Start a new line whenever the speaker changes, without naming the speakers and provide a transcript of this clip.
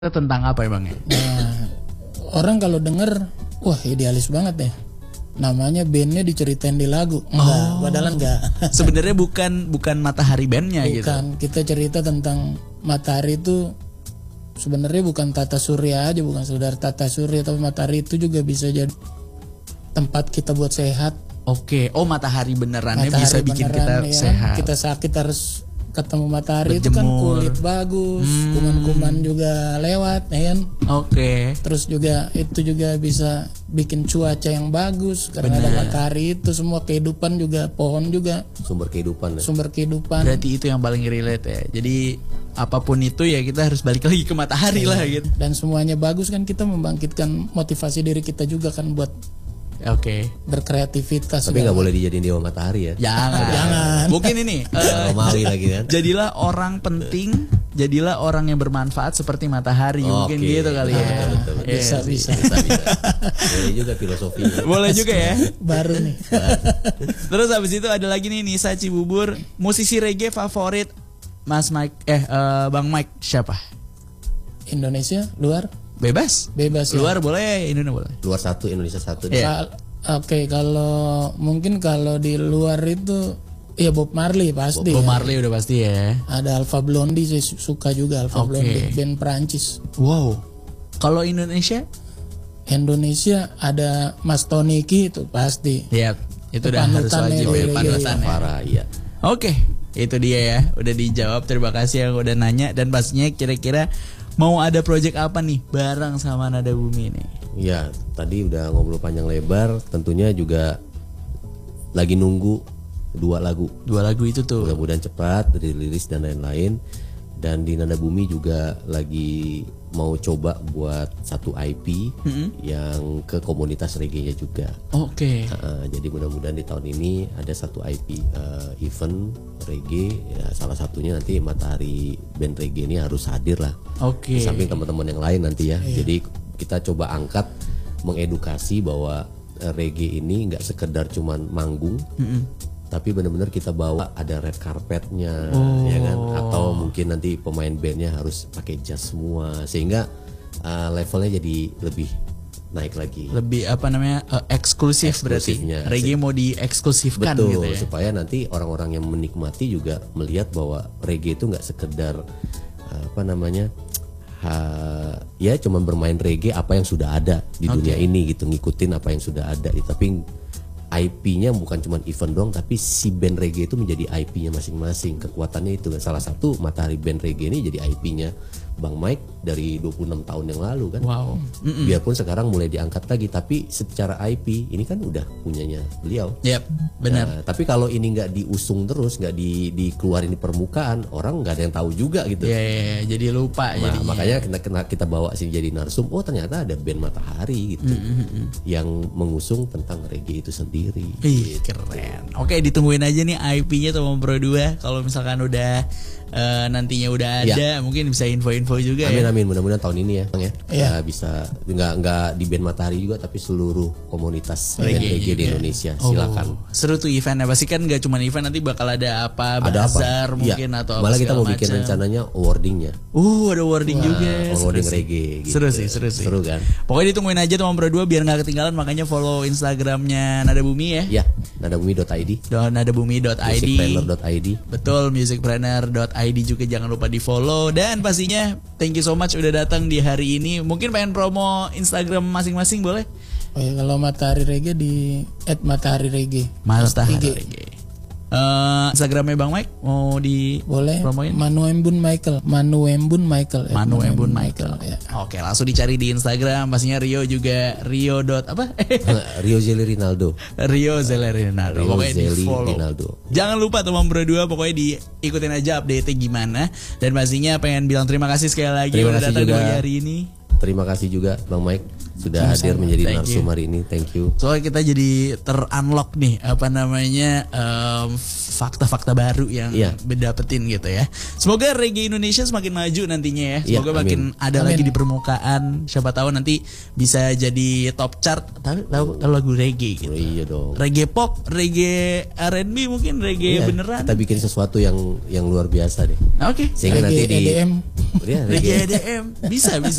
Tentang apa emang ya?
Nah, orang kalau denger, wah idealis banget ya. Namanya bandnya diceritain di lagu. Enggak, padahal enggak.
Sebenarnya bukan Matahari bandnya gitu.
Bukan, kita cerita tentang Matahari itu sebenarnya bukan tata surya aja, bukan sekedar tata surya, tapi matahari itu juga bisa jadi tempat kita buat sehat.
Oke, matahari benerannya
Matahari
bisa bikin
beneran,
kita
ya.
sehat.
Kita sakit harus ketemu matahari.
Berjemur.
Itu kan kulit bagus, kuman-kuman juga lewat, ya kan?
Oke.
Terus juga itu juga bisa bikin cuaca yang bagus karena ada matahari. Itu semua kehidupan juga, pohon juga
Sumber kehidupan.
sumber kehidupan.
Berarti itu yang paling relate ya. Jadi apapun itu ya kita harus balik lagi ke matahari lah gitu.
Dan semuanya bagus kan, kita membangkitkan motivasi diri kita juga kan buat
Oke.
berkreativitas.
Tapi nggak boleh dijadiin dewa matahari ya.
Jangan. Mungkin ini
Romawi lagi kan.
jadilah orang penting, jadilah orang yang bermanfaat seperti matahari. Mungkin
Oke.
gitu kali ya.
Betul.
Bisa.
Bisa. Boleh juga filosofinya.
Boleh juga ya.
Baru nih.
Terus habis itu ada lagi nih Nisa Cibubur, musisi reggae favorit Mas Mike Bang Mike siapa?
Indonesia, luar,
Bebas
bebas ya.
Luar boleh, Indonesia boleh.
Luar satu, Indonesia satu.
Iya.
Oke, kalau mungkin kalau di luar itu ya Bob Marley pasti.
Bob
ya.
Marley udah pasti ya.
Ada Alpha Blondy, saya suka juga Alpha
Oke.
Blondy, band Prancis.
Wow. Kalau Indonesia?
Indonesia ada Mas Toniki itu pasti.
Ya, itu udah harus
Panutannya
wajib
dia,
ya
iya,
panutannya.
Parah, iya.
Oke, itu dia ya. Udah dijawab. Terima kasih yang udah nanya. Dan pastinya kira-kira mau ada project apa nih bareng sama Nada Bumi ini?
Iya, tadi udah ngobrol panjang lebar. Tentunya juga lagi nunggu 2 lagu.
2 lagu itu tuh.
Mudah-mudahan cepat dirilis dan lain-lain. Dan di Nada Bumi juga lagi mau coba buat satu IP yang ke komunitas reggae-nya juga.
Oke.
Jadi mudah-mudahan di tahun ini ada satu IP event reggae, ya, salah satunya nanti Matahari band reggae ini harus hadir lah.
Oke.
Di samping teman-teman yang lain nanti ya. Jadi kita coba angkat, mengedukasi bahwa reggae ini nggak sekedar cuman manggung, tapi benar-benar kita bawa ada red carpetnya, ya kan? Atau mungkin nanti pemain bandnya harus pakai jas semua, sehingga levelnya jadi lebih naik lagi.
Lebih apa namanya eksklusif berarti.
Eksklusifnya.
Reggae mau dieksklusifkan
Betul,
gitu ya.
supaya nanti orang-orang yang menikmati juga melihat bahwa reggae itu nggak sekedar apa namanya, ya cuman bermain reggae apa yang sudah ada di dunia ini gitu, ngikutin apa yang sudah ada, tapi IP-nya bukan cuma event doang, tapi si band reggae itu menjadi IP-nya masing-masing. Kekuatannya itu salah satu Matahari band reggae ini jadi IP-nya Bang Mike dari 26 tahun yang lalu kan.
Wow.
Biarpun sekarang mulai diangkat lagi, tapi secara IP ini kan udah punyanya beliau.
Yap, benar.
Nah, tapi kalau ini nggak diusung terus, nggak dikeluarin di permukaan, orang nggak ada yang tahu juga gitu.
Ya, jadi lupa
Nah,
jadinya.
makanya kita bawa sih jadi narsum. Oh, ternyata ada band Matahari gitu yang mengusung tentang reggae itu sendiri.
Ih, keren. Oke, ditungguin aja nih IP-nya Tomom Pro 2. Kalau misalkan udah nantinya udah ada, mungkin bisa info-info juga
Amin
ya.
amin, mudah-mudahan tahun ini ya, Bang ya.
Iya.
Bisa nggak di band Matahari juga, tapi seluruh komunitas band reggae di
juga.
Indonesia. Silakan.
Seru tuh eventnya. Pasti kan nggak cuma event, nanti bakal ada apa,
Ada apa?
bazar mungkin
Iya.
atau apa
Malah kita
segala
mau bikin
macam.
rencananya awardingnya.
Ada wording juga.
Awarding
Seru sih.
reggae gitu.
Seru sih, seru sih.
Seru kan?
Pokoknya ditungguin aja Tomom Pro 2 biar nggak ketinggalan. Makanya follow Instagramnya Nada Bumi ya.
Ya, nadabumi.id,
Nadabumi.id.
musicpreneur.id.
Betul, musicpreneur.id juga jangan lupa di follow. Dan pastinya thank you so much udah datang di hari ini. Mungkin pengen promo Instagram masing-masing boleh?
Oh ya, kalau Matahari Reggae di @matahari_reggae.
Matahari
IG.
Reggae. Instagramnya Bang Mike mau di
Boleh.
promoin?
Manuembun Michael.
Manu Embun Michael.
Ya.
Oke, langsung dicari di Instagram. Pastinya Rio juga Rio dot apa?
Rio Zeli Rinaldo.
Rio Zelerinado.
Rio
Pokoknya di
Zeli
follow.
Rinaldo.
Jangan lupa Tomom Pro 2, pokoknya diikutin aja update-nya gimana. Dan pastinya pengen bilang terima kasih sekali lagi
Terima
udah
kasih
datang di
juga.
pagi hari ini.
Terima kasih juga Bang Mike sudah hadir menjadi
Thank
narsum
you.
hari ini. Thank you.
Soalnya kita jadi ter-unlock nih apa namanya fakta-fakta baru yang didapetin gitu ya. Semoga reggae Indonesia semakin maju nantinya ya.
Iya,
Semoga makin ada lagi di permukaan. Siapa tahu nanti bisa jadi top chart. Tahu lagu reggae gitu.
Oh, iya dong.
Reggae pop, reggae R&B mungkin reggae
Iya,
beneran.
kita bikin sesuatu yang luar biasa deh.
Oke.
Sehingga nanti
Reggae EDM.
Ya,
reggae EDM bisa